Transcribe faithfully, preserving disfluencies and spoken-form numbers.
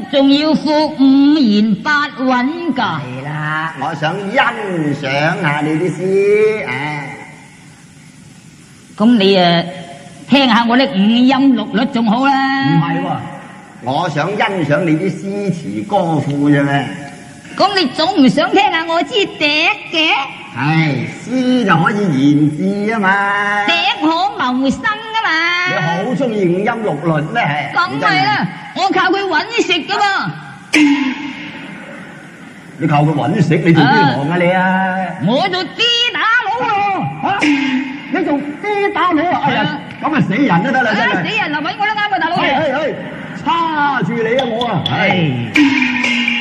仲要副五言八韻㗎。 係啦，我想欣賞下你啲詩，唉。 咁你誒聽下我啲五音六律仲好啦。 唔係喎，我想欣賞你啲詩詞歌賦啫咩？ 咁你總唔想聽下我支笛嘅？ 係詩就可以言志啊嘛。 笛可謀生啊嘛。 你好中意五音六律咩？係。 咁係啦，我靠佢揾食噶嘛。 你靠佢揾食，你做邊行啊你啊？ 我做啲打佬喎。 啊！你做啲打佬啊？係啊，咁啊死人都得啦，真係。 死人啦，揾我都啱啊，大佬。 係係係，叉住你啊我啊！係。